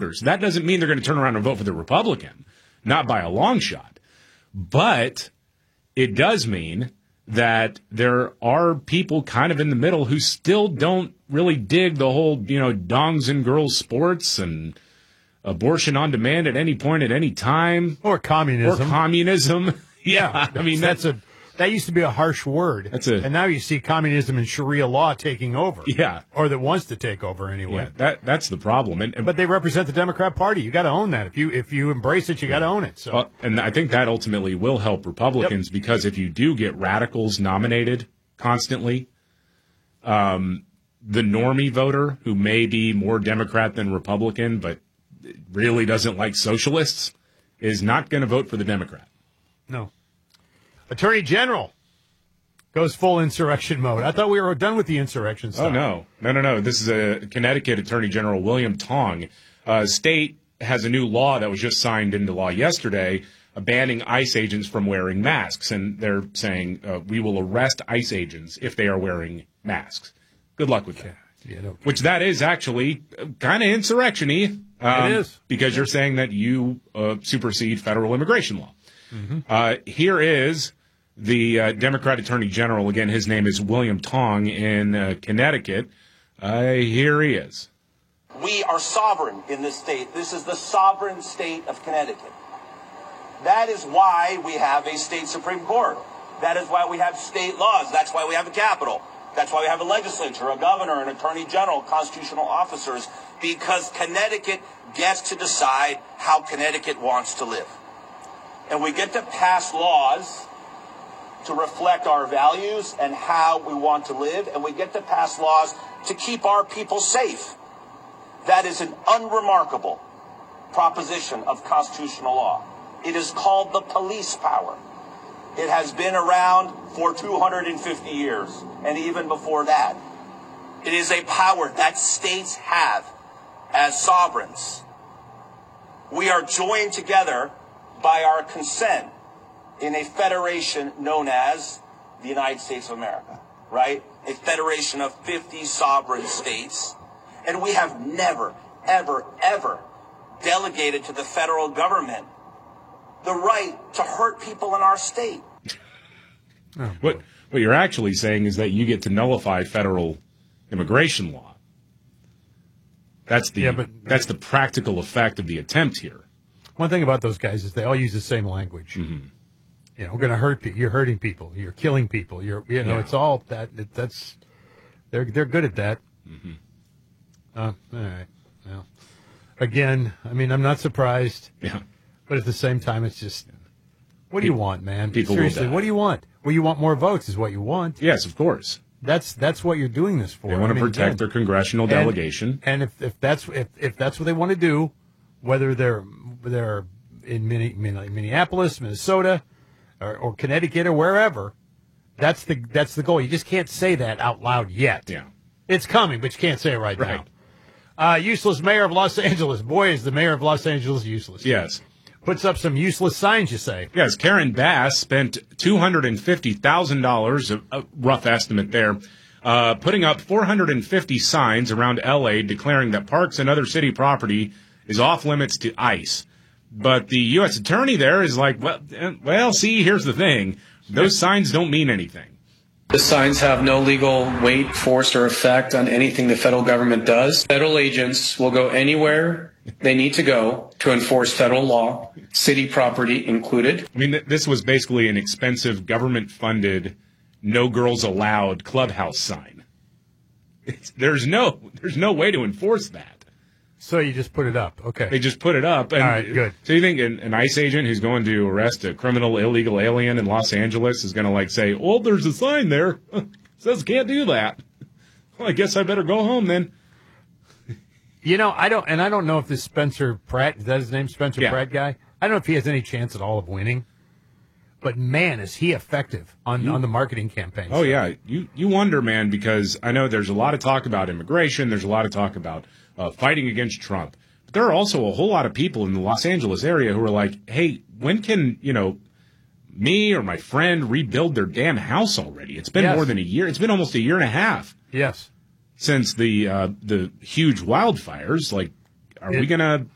voters. That doesn't mean they're going to turn around and vote for the Republican, not by a long shot. But it does mean that there are people kind of in the middle who still don't really dig the whole, dongs and girls sports and abortion on demand at any point at any time. Or communism. Yeah. I mean, that used to be a harsh word. And now you see communism and Sharia law taking over. Yeah. Or that wants to take over anyway. Yeah, that's the problem. But they represent the Democrat Party. You got to own that. If you embrace it, you got to own it. So. And I think that ultimately will help Republicans because if you do get radicals nominated constantly, the normie voter who may be more Democrat than Republican but really doesn't like socialists is not going to vote for the Democrat. No. Attorney General goes full insurrection mode. I thought we were done with the insurrection stuff. Oh, no. This is a Connecticut Attorney General William Tong. State has a new law that was just signed into law yesterday banning ICE agents from wearing masks. And they're saying we will arrest ICE agents if they are wearing masks. Good luck with that. Yeah, no. Which that is actually kind of insurrection-y. It is. Because you're saying that you supersede federal immigration law. Mm-hmm. Here is the Democrat Attorney General. Again, his name is William Tong in Connecticut. Here he is. We are sovereign in this state. This is the sovereign state of Connecticut. That is why we have a state Supreme Court. That is why we have state laws. That's why we have a capital. That's why we have a legislature, a governor, an attorney general, constitutional officers, because Connecticut gets to decide how Connecticut wants to live. And we get to pass laws to reflect our values and how we want to live, and we get to pass laws to keep our people safe. That is an unremarkable proposition of constitutional law. It is called the police power. It has been around for 250 years, and even before that. It is a power that states have as sovereigns. We are joined together by our consent in a federation known as the United States of America, right? A federation of 50 sovereign states. And we have never, ever, ever delegated to the federal government the right to hurt people in our state. What you're actually saying is that you get to nullify federal immigration law. That's the practical effect of the attempt here. One thing about those guys is they all use the same language. Mm-hmm. We're going to hurt people. You're hurting people. You're killing people. It's all that. That's they're good at that. Mm-hmm. All right. Well, again, I mean, I'm not surprised. Yeah. But at the same time, it's just, what do you want, man? People Seriously, will die. what do you want? Well, you want more votes, is what you want. Yes, of course. That's what you're doing this for. They want to protect their congressional delegation. And if that's what they want to do, whether they're in Minneapolis, Minnesota, or Connecticut or wherever, that's the goal. You just can't say that out loud yet. Yeah, it's coming, but you can't say it right now. Useless mayor of Los Angeles. Boy, is the mayor of Los Angeles useless. Yes. Puts up some useless signs, you say. Yes, Karen Bass spent $250,000, a rough estimate there, putting up 450 signs around L.A. declaring that parks and other city property is off limits to ICE. But the U.S. attorney there is like, well, see, here's the thing. Those signs don't mean anything. The signs have no legal weight, force, or effect on anything the federal government does. Federal agents will go anywhere they need to go to enforce federal law, city property included. I mean, this was basically an expensive government-funded, no girls allowed clubhouse sign. There's no way to enforce that. So you just put it up. Okay. They just put it up. And all right, good. So you think an ICE agent who's going to arrest a criminal illegal alien in Los Angeles is going to say, oh, there's a sign there. Says can't do that. Well, I guess I better go home then. I don't know if this Spencer Pratt, is that his name, Spencer Pratt guy? I don't know if he has any chance at all of winning. But, man, is he effective on the marketing campaign. Oh, yeah. You wonder, man, because I know there's a lot of talk about immigration. There's a lot of talk about fighting against Trump. But there are also a whole lot of people in the Los Angeles area who are like, hey, when can, me or my friend rebuild their damn house already? It's been more than a year. It's been almost a year and a half. Yes. Since the huge wildfires. Are we going to